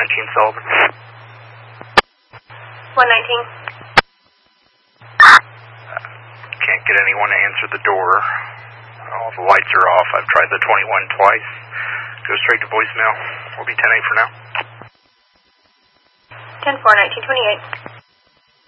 Sullivan. 119. Can't get anyone to answer the door. All the lights are off. I've tried the 21 twice. Go straight to voicemail. We'll be 10-8 for now. 10-4, 1928.